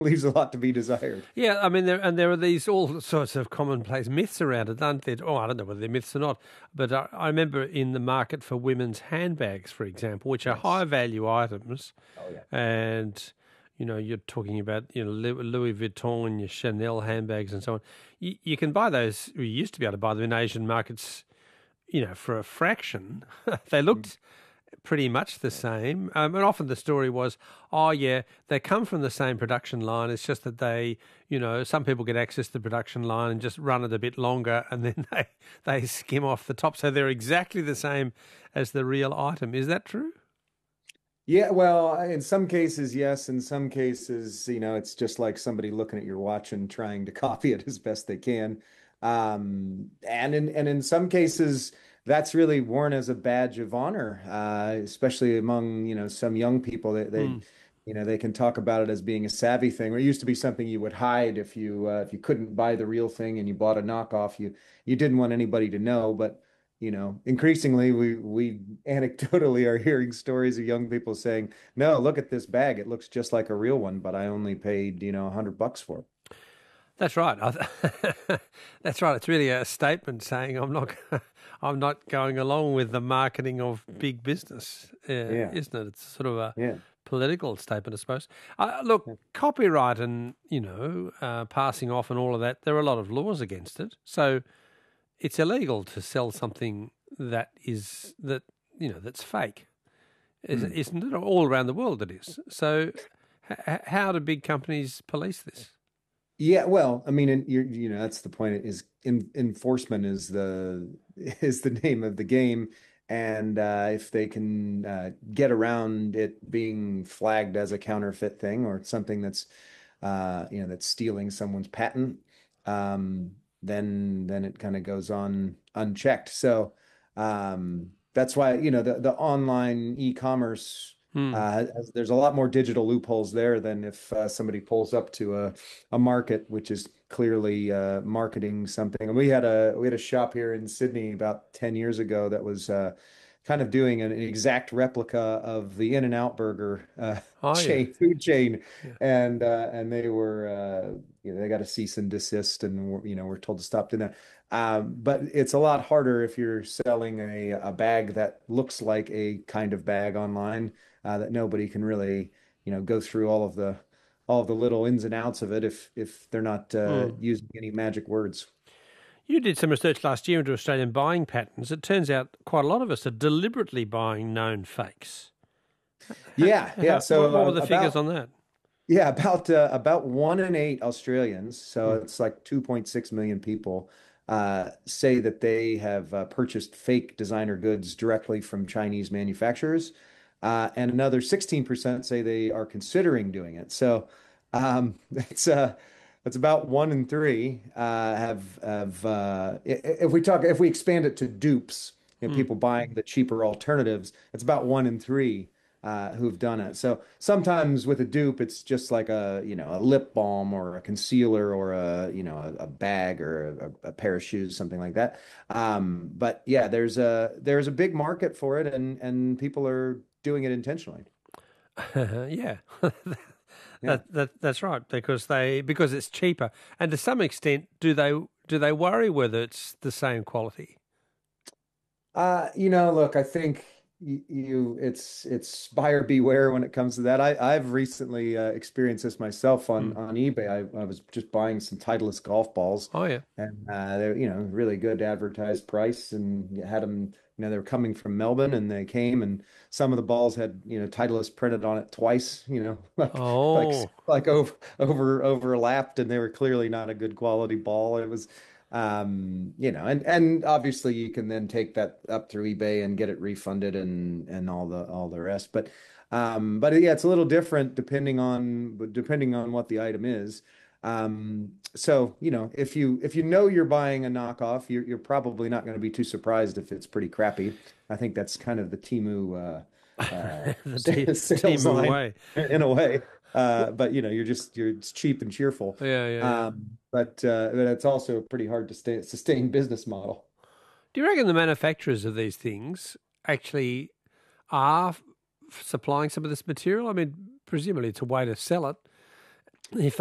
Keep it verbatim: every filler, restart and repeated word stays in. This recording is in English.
leaves a lot to be desired. Yeah, I mean, there and there are these all sorts of commonplace myths around it, aren't there? Oh, I don't know whether they're myths or not, but I, I remember in the market for women's handbags, for example, which are high Yes. value items, Oh yeah. and you know, you're talking about you know Lu- Louis Vuitton and your Chanel handbags and so on. You, you can buy those. You used to be able to buy them in Asian markets, you know, for a fraction. They looked pretty much the same. Um, and often the story was, oh, yeah, they come from the same production line. It's just that they, you know, some people get access to the production line and just run it a bit longer and then they, they skim off the top. So they're exactly the same as the real item. Is that true? Yeah, well, in some cases, yes. In some cases, you know, it's just like somebody looking at your watch and trying to copy it as best they can. Um, and in and in some cases, that's really worn as a badge of honor, uh, especially among, you know, some young people. They, they, Mm. you know, they can talk about it as being a savvy thing. Or it used to be something you would hide if you uh, if you couldn't buy the real thing and you bought a knockoff. You you didn't want anybody to know, but you know, increasingly we we anecdotally are hearing stories of young people saying, "No, look at this bag. It looks just like a real one, but I only paid, you know, a hundred bucks for it." That's right. I th- That's right. It's really a statement saying I'm not, I'm not going along with the marketing of big business, uh, Yeah, isn't it? It's sort of a yeah. political statement, I suppose. Uh, look, copyright and you know uh, passing off and all of that. There are a lot of laws against it, so it's illegal to sell something that is that you know that's fake, is- Hmm. isn't it? All around the world, it is. So, h- how do big companies police this? Yeah, well, I mean, and you're, you know, that's the point is in, enforcement is the is the name of the game. And uh, if they can uh, get around it being flagged as a counterfeit thing or something that's uh, you know, that's stealing someone's patent, um, then then it kind of goes on unchecked. So um, that's why, you know, the the online e-commerce Hmm. uh, has- there's a lot more digital loopholes there than if uh, somebody pulls up to a a market which is clearly uh, marketing something. And we had a we had a shop here in Sydney about ten years ago that was uh, kind of doing an, exact replica of the In-N-Out burger uh, Oh yeah, chain, food chain, yeah. and uh, and they were uh, you know they got a cease and desist, and were, you know we're told to stop doing that. Um, but it's a lot harder if you're selling a a bag that looks like a kind of bag online uh, that nobody can really you know go through all of the all of the little ins and outs of it if if they're not uh, Hmm. using any magic words. You did some research last year into Australian buying patterns. It turns out quite a lot of us are deliberately buying known fakes. How, Yeah, yeah. how, what, So what were uh, the figures about on that? yeah about uh, about one in eight Australians, so Hmm. it's like two point six million people, uh, say that they have uh, purchased fake designer goods directly from Chinese manufacturers, uh, and another sixteen percent say they are considering doing it. So um, it's uh, it's about one in three uh, have have uh, i- if we talk if we expand it to dupes, you know, Hmm. people buying the cheaper alternatives, it's about one in three uh, who've done it. So sometimes with a dupe, it's just like a, you know, a lip balm or a concealer or a, you know, a, a bag or a, a pair of shoes, something like that. Um, but yeah, there's a there's a big market for it, and and people are doing it intentionally. Yeah, Yeah. that that that's right because they because it's cheaper, and to some extent, do they do they worry whether it's the same quality? Uh, you know, look, I think you, you it's it's buyer beware when it comes to that. I I've recently uh, experienced this myself on Hmm. on eBay. I, I was just buying some Titleist golf balls, Oh yeah. and uh, they're you know really good advertised price, and you had them. You know, they were coming from Melbourne, and they came, and some of the balls had you know Titleist printed on it twice. You know, like like Oh, like over over overlapped, and they were clearly not a good quality ball. It was um, you know, and and obviously you can then take that up through eBay and get it refunded and and all the all the rest. But um, but yeah, it's a little different depending on depending on what the item is. Um, so you know, if you if you know you're buying a knockoff, you're you're probably not going to be too surprised if it's pretty crappy. I think that's kind of the Temu uh, uh, the T- sales Timu line way. in a way. Uh, Well, but you know, you're just you're it's cheap and cheerful. yeah, yeah, yeah. Um, but uh, but it's also a pretty hard to stay, sustain business model. Do you reckon the manufacturers of these things actually are f- supplying some of this material? I mean, presumably it's a way to sell it. He